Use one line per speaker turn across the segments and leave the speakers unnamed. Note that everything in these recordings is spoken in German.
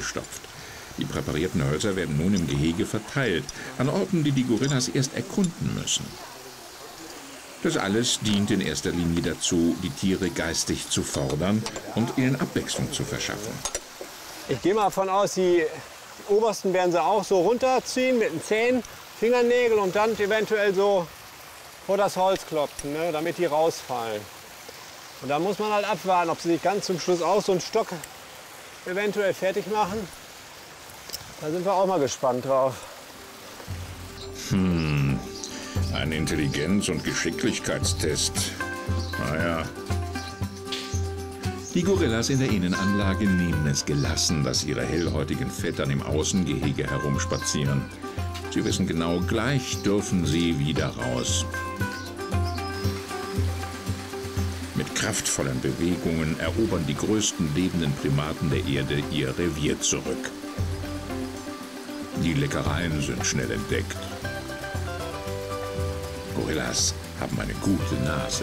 gestopft. Die präparierten Hölzer werden nun im Gehege verteilt, an Orten, die die Gorillas erst erkunden müssen. Das alles dient in erster Linie dazu, die Tiere geistig zu fordern und ihnen Abwechslung zu verschaffen.
Ich gehe mal davon aus, die obersten werden sie auch so runterziehen mit den Zähnen, Fingernägel und dann eventuell so vor das Holz klopfen, ne, damit die rausfallen. Und da muss man halt abwarten, ob sie sich ganz zum Schluss auch so einen Stock eventuell fertig machen. Da sind wir auch mal gespannt drauf.
Ein Intelligenz- und Geschicklichkeitstest. Naja. Die Gorillas in der Innenanlage nehmen es gelassen, dass ihre hellhäutigen Vettern im Außengehege herumspazieren. Sie wissen genau, gleich dürfen sie wieder raus. Mit kraftvollen Bewegungen erobern die größten lebenden Primaten der Erde ihr Revier zurück. Die Leckereien sind schnell entdeckt. Gorillas haben eine gute Nase.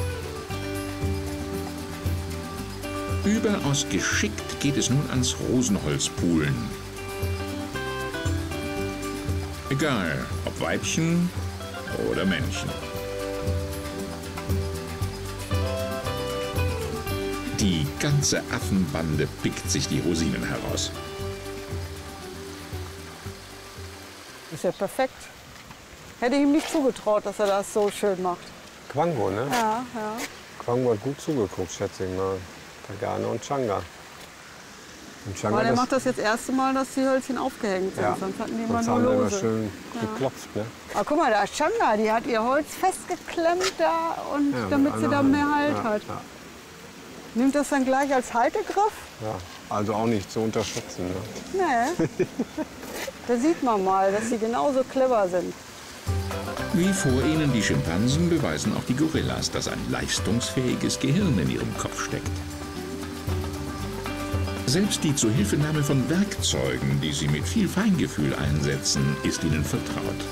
Überaus geschickt geht es nun ans Rosenholzpulen. Egal, ob Weibchen oder Männchen. Die ganze Affenbande pickt sich die Rosinen heraus.
Ist ja perfekt. Hätte ich ihm nicht zugetraut, dass er das so schön macht.
Quango, ne?
Ja, ja.
Quango hat gut zugeguckt, schätze ich mal. Tagane und Changa.
Aber der macht das jetzt erste Mal, dass die Hölzchen aufgehängt sind.
Ja.
Sonst hatten die immer
Sonst
nur
haben die immer
lose.
schön geklopft, ne?
Aber guck mal, da ist Changa, die hat ihr Holz festgeklemmt da, und
Ja,
damit sie da mehr Halt
ja,
hat.
Ja.
Nimmt das dann gleich als Haltegriff?
Ja, also auch nicht zu unterschätzen. Ne?
Nee. Da sieht man mal, dass sie genauso clever sind.
Wie vor ihnen die Schimpansen beweisen auch die Gorillas, dass ein leistungsfähiges Gehirn in ihrem Kopf steckt. Selbst die Zuhilfenahme von Werkzeugen, die sie mit viel Feingefühl einsetzen, ist ihnen vertraut.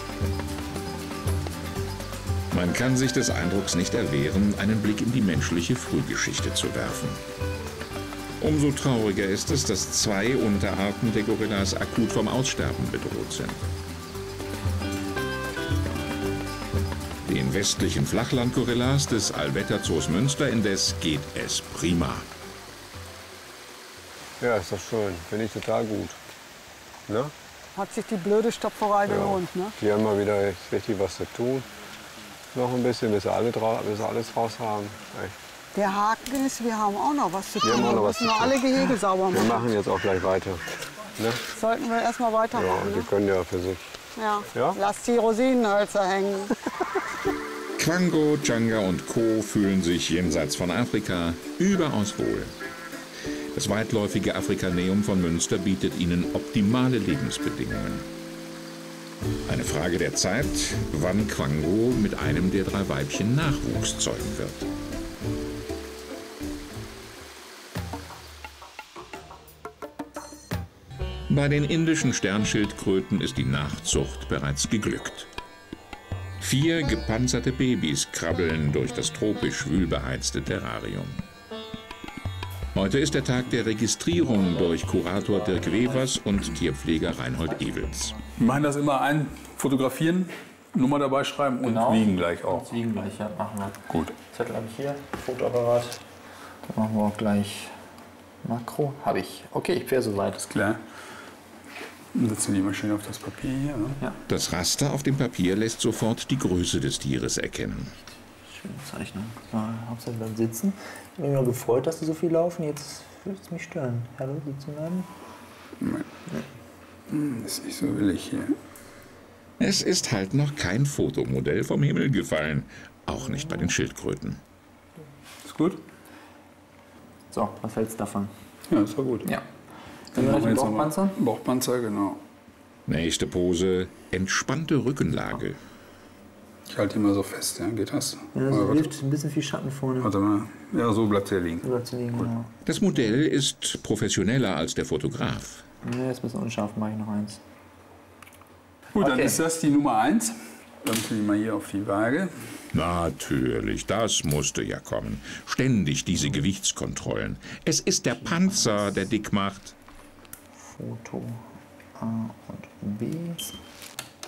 Man kann sich des Eindrucks nicht erwehren, einen Blick in die menschliche Frühgeschichte zu werfen. Umso trauriger ist es, dass 2 Unterarten der Gorillas akut vom Aussterben bedroht sind. Den westlichen Flachlandgorillas des Allwetterzoos Münster indes geht es prima.
Ja, ist doch schön. Finde ich total gut. Ne?
Hat sich die blöde Stopferei gelohnt, ne?
Die haben mal wieder richtig was zu tun. Noch ein bisschen, bis sie alles raus haben. Echt.
Der Haken ist, wir haben auch noch was zu tun.
haben auch noch
Wir
was
müssen
zu
noch
tun.
alle Gehege sauber
Wir
machen.
machen jetzt auch gleich weiter. Ne?
Sollten wir erstmal
Ja,
weitermachen.
die
Ne?
können ja für sich.
Ja.
Ja?
Lass die Rosinenhölzer hängen.
Quango, Changa und Co. fühlen sich jenseits von Afrika überaus wohl. Das weitläufige Afrikaneum von Münster bietet ihnen optimale Lebensbedingungen. Eine Frage der Zeit, wann Quango mit einem der 3 Weibchen Nachwuchs zeugen wird. Bei den indischen Sternschildkröten ist die Nachzucht bereits geglückt. 4 gepanzerte Babys krabbeln durch das tropisch schwül beheizte Terrarium. Heute ist der Tag der Registrierung durch Kurator Dirk Wevers und Tierpfleger Reinhold Ewels.
Wir machen das immer fotografieren, Nummer dabei schreiben und wiegen gleich auch.
Und wiegen gleich, ja, machen wir.
Gut.
Zettel habe ich hier, Fotoapparat. Dann machen wir auch gleich Makro. Habe ich. Okay, ich wäre soweit.
Ist klar. Dann setzen wir die mal schön auf das Papier hier. Ne?
Ja.
Das Raster auf dem Papier lässt sofort die Größe des Tieres erkennen.
Schöne Zeichnung. Hauptsache beim Sitzen. Ich habe mich mal gefreut, dass die so viel laufen. Jetzt würde es mich stören. Hallo, sitzen bleiben?
Das ist nicht so willig hier.
Es ist halt noch kein Fotomodell vom Himmel gefallen. Auch nicht bei den Schildkröten.
Ist gut?
So, was hältst du davon?
Ja, ist doch gut.
Ja.
Dann machen wir jetzt noch mal
Bauchpanzer?
Bauchpanzer, genau.
Nächste Pose, entspannte Rückenlage.
Ich halte ihn mal so fest, ja? Geht das?
Ja, das hilft ein bisschen viel Schatten vorne.
Warte mal. Ja, so bleibt er liegen.
Über zu liegen, genau.
Das Modell ist professioneller als der Fotograf.
Ne, jetzt ein bisschen unscharf, mache ich noch eins.
Gut, dann
Okay.
ist das die Nummer 1. Dann tun wir mal hier auf die Waage.
Natürlich, das musste ja kommen. Ständig diese Gewichtskontrollen. Es ist der Panzer, der dick macht.
Foto A und B.